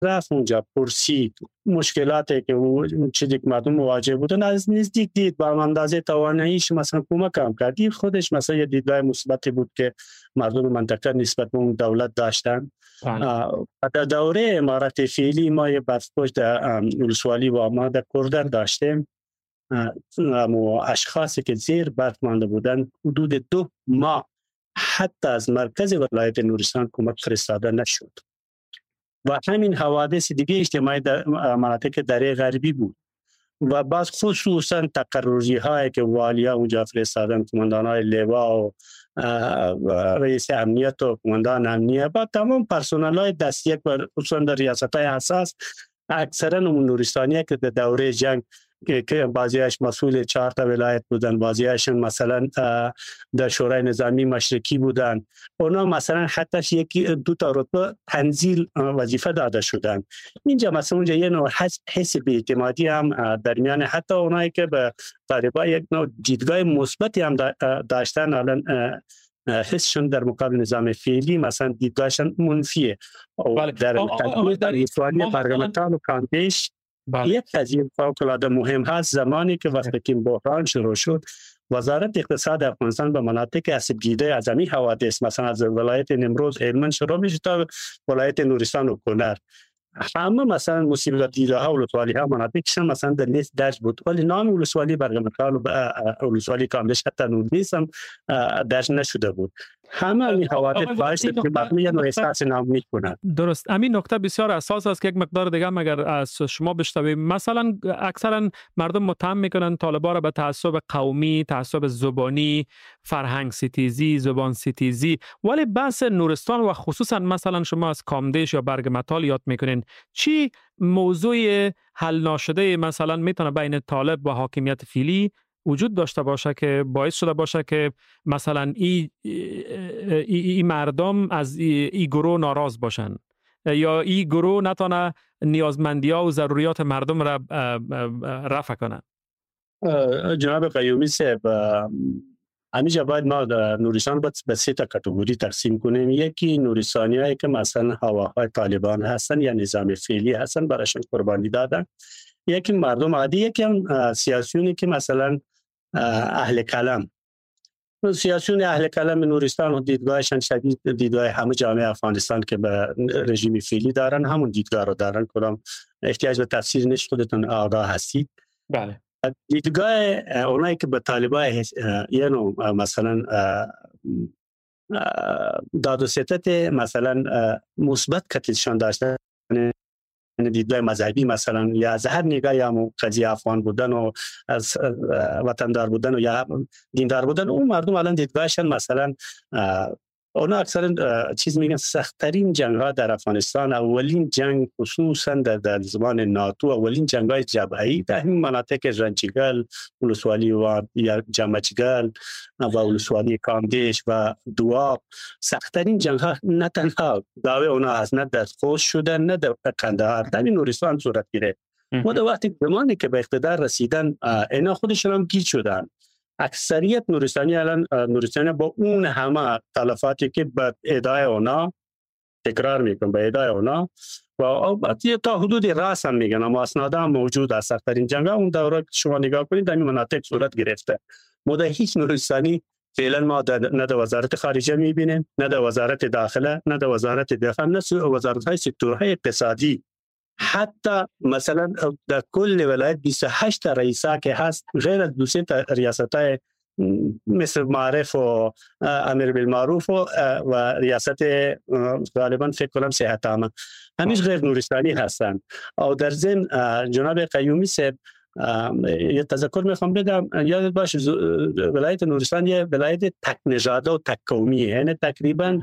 رفت اونجا پرسید مشکلاتی که چیزی که مردم مواجه بودن از نزدیک دید با اندازه تواناییش مثلا کمک هم کردی. خودش مثلا یه دیدگاه مثبتی بود که مردم منطقه نسبت به اون دولت داشتن. در دوره امارت فعلی ما یه بازپشت ولسوالی و ما در کردر داشتیم. اشخاصی که زیر برف مانده بودن حدود 2 ماه حتی از مرکز ولایت نورستان کمک فرستاده نشد. و همین حوادث دیگه اجتماعی در مناطق دره غربی بود و بعض خصوصا تقرری هایی که والیا اونجا فرستادن، کماندان های لوا و رئیس امنیت و کماندان امنیت و تمام پرسنل های دستیک و خصوصا در ریاست های حساس اکثرا نورستانی که در دوره جنگ که بعضیش مسئول 4 ولایت بودن، بعضیش مثلا در شورای نظامی مشرقی بودن، اونا مثلا حتی یکی 2 رتبه تنزیل وظیفه داده شدن. اینجا مثلا اونجا یه نوع حس بی‌اعتمادی هم در میان حتی اونایی که به طالبان یک نوع دیدگاه مثبتی هم داشتن، الان حسشون در مقابل نظام فعلی مثلا دیدگاهشون منفیه. در ولسوالی برگمتان و کاندیش یک قضیه فوق‌العاده مهم هست. زمانی که وقتی که بحران شروع شد، وزارت اقتصاد افغانستان به مناطق آسیب دیده از همین حوادث مثلا از ولایت نیمروز هلمند شروع میشه تا ولایت نورستان و کنر، همه مثلا مصیبت دیده ها ولسوالی ها مناطقشان مثلا در لیست درج بود، ولی نام ولسوالی برگمتان و ولسوالی کاملش حتی نورنیس هم درج نشده بود. همه این حوادث باعث شد که مردم یه نوع احساس ناامنی کنند. درست، همین نکته بسیار اساس است که یک مقدار دیگه اگر از شما بشنویم، مثلا اکثرا مردم متهم میکنن طالبان را به تعصب قومی، تعصب زبانی، فرهنگ ستیزی، زبان ستیزی، ولی بحث نورستان و خصوصا مثلا شما از کامدیش یا برگمتال یاد میکنین، چی موضوع حل ناشده مثلا میتونه بین طالب و حاکمیت فعلی وجود داشته باشه که باعث شده باشه که مثلا ای مردم از ای گروه ناراض باشن یا ای گروه نتونه نیازمندی‌ها و ضروریات مردم را رفع کنه؟ جناب قیومی صاحب، همیشه باید ما نورستان به 3 کاتگوری تقسیم کنیم. یکی نورستانی هایی که مثلا هواهای طالبان هستن یا نظام فعلی هستن، برایشون قربانی دادن. یکی مردم عادی، یکی هم سیاسیونی که مثلا اهل کلم. سیاسیون اهل کلم نورستان و دیدگاهشان شدید دیدگاه همه جامعه افغانستان که به رژیم فعلی دارن، همون دیدگاه رو دارن. کدام احتیاج به تفسیر نیست، خودتون آگاه هستید. بله. دیدگاه اونایی که به طالبان یعنی مثلا داد و ستت مثلا مثبت کتیشان داشتن، دیدگاه مذهبی مثلا یا از هر نگاهی هم قضیه افغان بودن و از وطندار بودن و یا دیندار بودن، اون مردم الان دیدگاهشان مثلا اونا اکثرا چیز میگن سخت‌ترین جنگ ها در افغانستان، اولین جنگ خصوصا در زمان ناتو، اولین جنگ های جبهه‌ای در این مناطق رنچگل، ولسوالی و یا جمچگل و ولسوالی کامدیش و دواب، سخت‌ترین جنگ ها نه تنها دعوی اونا هست، نه در خوست شدن، نه در قندهار، در نورستان صورت گرفت. ما در وقتی زمانی که به اقتدار رسیدن اینا خودشون هم گیج شدن. اکثریت نورستانی الان نورستانی با اون همه تلفاتی که به ادعای اونا تکرار میکنن، به ادعای اونا و تا حدود راست هم میگن، اما اسناد هم موجود است. سخت‌ترین جنگ اون دوره شما نگاه کنید در این مناطق صورت گرفته. ما در هیچ نورستانی فعلا ما نه در وزارت خارجه میبینیم، نه در وزارت داخله، نه در وزارت دفاع، نه در وزارت های سکتورهای اقتصادی. حتی مثلا در کل ولایت 28 رئیسا که هست، غیر از 2 ریاست‌های مثل معرف و امیر بالمعروف و ریاست غالبا فکر کنم صحت عامه، همیشه غیر نورستانی هستند. او در ضمن جناب قیومی صاحب یه تذکر میخوام بدم، یاد باشه ولایت نورستان یه ولایت تک نژاده و تک قومیه، یعنی تقریبا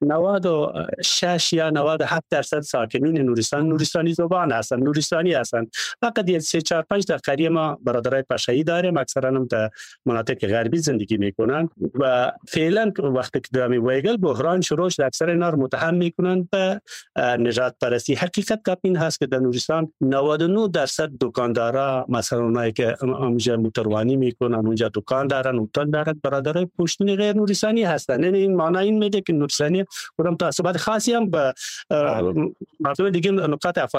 96 یا 97% ساکنین نورستانی زبان هستن، نورستانی هستن. فقط یه 3-4-5 در قریه ما برادرای پشایی داریم، اکثرا هم در مناطق غربی زندگی میکنن و فعلا وقتی که در ویگل بحران شروع شد، اکثر اینا رو متهم میکنن به نژاد پرستی. حقیقت این هست که در نورستان 99% دکاندارا مثلا اونایی که اونجا موتروانی میکنن، اونجا دکان دارن، هتل دارن، برادرای پشتونی غیر نورستانی هستن. یعنی این معنی این میده که نورستانی کدام تعصبات خاصی هم به مردم دیگه نقاط